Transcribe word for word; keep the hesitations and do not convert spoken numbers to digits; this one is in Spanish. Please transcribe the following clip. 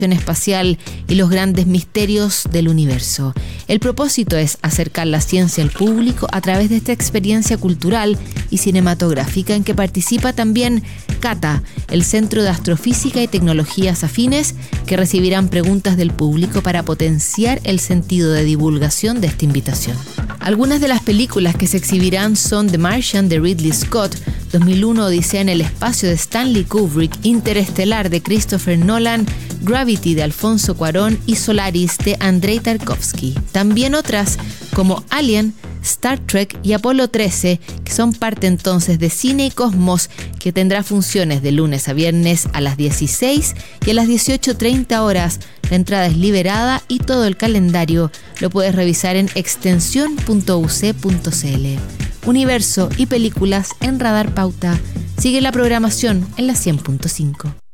espacial y los grandes misterios del universo. El propósito es acercar la ciencia al público a través de esta experiencia cultural y cinematográfica en que participa también CATA, el Centro de Astrofísica y Tecnologías Afines, que recibirán preguntas del público para potenciar el sentido de divulgación de esta invitación. Algunas de las películas que se exhibirán son The Martian de Ridley Scott, dos mil uno Odisea en el espacio de Stanley Kubrick, Interestelar de Christopher Nolan, Gravity de Alfonso Cuarón y Solaris de Andrei Tarkovsky. También otras como Alien, Star Trek y Apolo trece, que son parte entonces de Cine y Cosmos, que tendrá funciones de lunes a viernes a las dieciséis y a las dieciocho treinta horas. La entrada es liberada y todo el calendario lo puedes revisar en extensión punto u c punto c l. Universo y películas en Radar Pauta. Sigue la programación en la cien punto cinco.